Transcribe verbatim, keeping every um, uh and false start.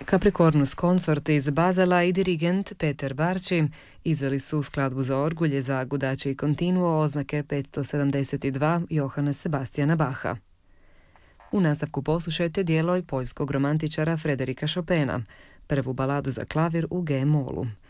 Capricornus Consort iz Bazela i dirigent Peter Barči izveli su skladbu za orgulje za gudači i kontinuo oznake petsto sedamdeset dva Johana Sebastiana Bacha. U nastavku poslušajte djelo poljskog romantičara Frederika Chopina, prvu baladu za klavir u G-molu.